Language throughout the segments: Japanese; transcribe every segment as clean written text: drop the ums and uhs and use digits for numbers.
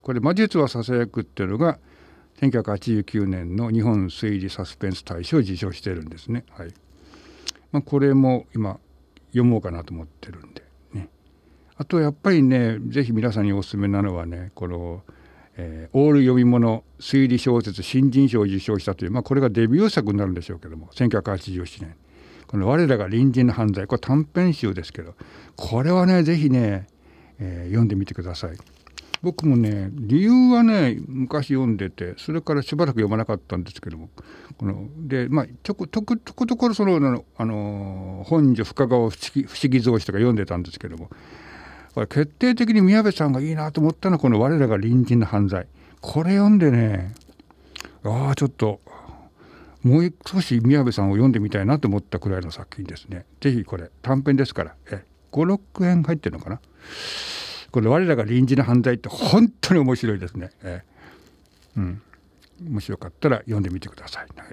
これ魔術はささやくっていうのが1989年の日本推理サスペンス大賞を受賞してるんですね。はい。これも今読もうかなと思ってるんでね。あとやっぱりね、ぜひ皆さんにお勧めなのはね、この、オール読み物推理小説新人賞を受賞したという、これがデビュー作になるんでしょうけども、1987年この我らが隣人の犯罪、これ短編集ですけど、これはねぜひね、読んでみてください。僕もね理由はね昔読んでて、それからしばらく読まなかったんですけども、このでちょこちょこところその本所深川不思議増子とか読んでたんですけども、これ決定的に宮部さんがいいなと思ったのはこの我らが隣人の犯罪、これ読んでね、ちょっともう少し宮部さんを読んでみたいなと思ったくらいの作品ですね。ぜひこれ短編ですから5、6円入ってるのかな。これ我らが隣人の犯罪って本当に面白いですね。面白かったら読んでみてください。はい、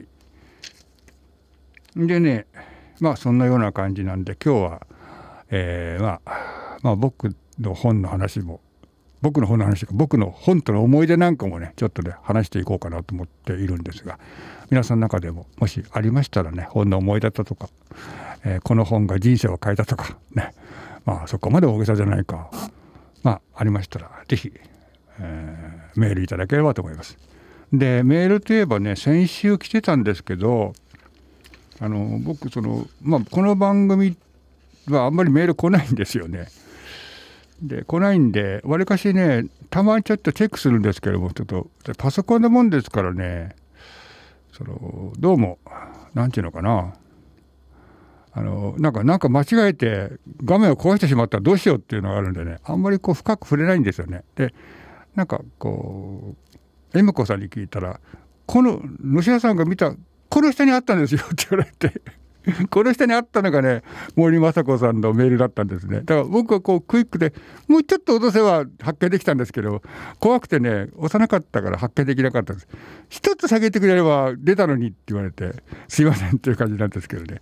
でね、そんなような感じなんで今日は、僕の本の話も僕の本との思い出なんかもねちょっとね話していこうかなと思っているんですが、皆さんの中でももしありましたらね、本の思い出だとか、この本が人生を変えたとかね、そこまで大げさじゃないか、ありましたらぜひ、メールいただければと思います。でメールといえばね、先週来てたんですけど、僕この番組はあんまりメール来ないんですよね。で来ないんでわりかしねたまにちょっとチェックするんですけども、ちょっとパソコンのもんですからね、どうもなんていうのかな、なんか間違えて画面を壊してしまったらどうしようっていうのがあるんでね、あんまり深く触れないんですよね。で恵美子さんに聞いたら、この野屋さんが見たこの下にあったんですよって言われてこの下にあったのがね森雅子さんのメールだったんですね。だから僕はクイックでもうちょっと落とせば発見できたんですけど、怖くてね押さなかったから発見できなかったです。一つ下げてくれれば出たのにって言われてすいませんっていう感じなんですけどね、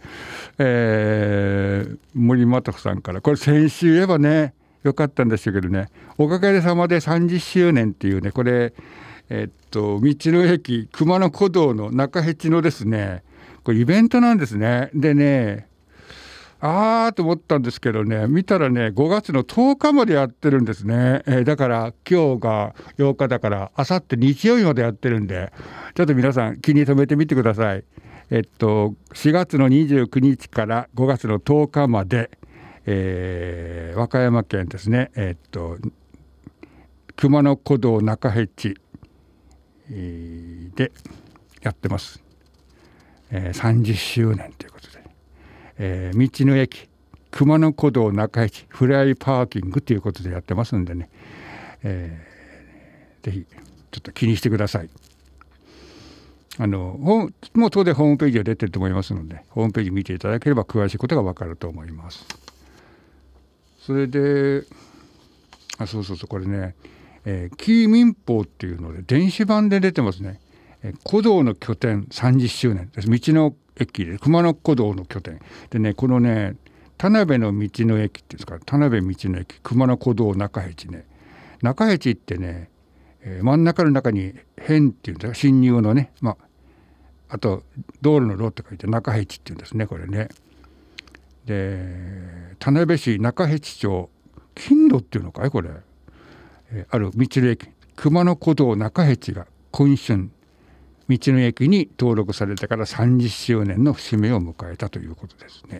森雅子さんからこれ先週言えばねよかったんですけどね、おかげさまで30周年っていうね、これ道の駅熊野古道の中辺地のですね、これイベントなんですね。でねと思ったんですけどね、見たらね5月の10日までやってるんですね。だから今日が8日だからあさって日曜日までやってるんで、ちょっと皆さん気に留めてみてください。4月の29日から5月の10日まで、和歌山県ですね、熊野古道中辺地、でやってます。30周年ということで、道の駅熊野古道中辺地フライパーキングということでやってますんでね、ぜひちょっと気にしてください。もう当然ホームページが出てると思いますので、ホームページ見ていただければ詳しいことが分かると思います。それでこれね、紀伊民報っていうので電子版で出てますね。古道の拠点30周年です。道の駅で熊野古道の拠点でね、このね田辺の道の駅っていうんですか、田辺道の駅熊野古道中辺地ね、中辺地ってね、真ん中の中に辺っていうんですか、侵入のね、あと道路の路って書いて中辺地っていうんですね、これね。で田辺市中辺地町金土っていうのかいこれ、ある道の駅熊野古道中辺地が今春道の駅に登録されてから30周年の節目を迎えたということですね。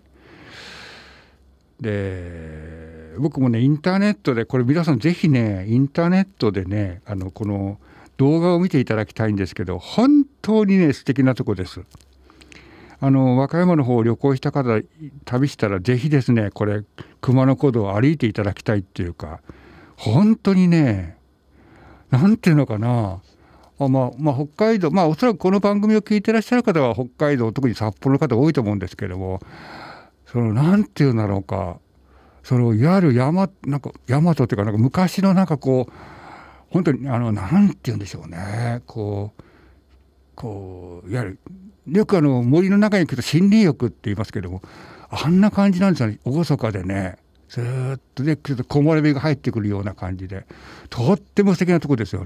で僕もねインターネットでこれ皆さんぜひねインターネットでねこの動画を見ていただきたいんですけど、本当にね素敵なとこです。和歌山の方を旅行した方旅したらぜひですねこれ熊野古道を歩いていただきたいっていうか、本当にねなんていうのかな、北海道、おそらくこの番組を聞いてらっしゃる方は北海道特に札幌の方多いと思うんですけども、なんていうんだろうか、いわゆる大和っていうか昔の本当になんていうんでしょうね、いわゆるよく森の中に行くと森林浴って言いますけども、あんな感じなんですよね。厳かでねずっとで木漏れ日が入ってくるような感じで、とっても素敵なとこですよ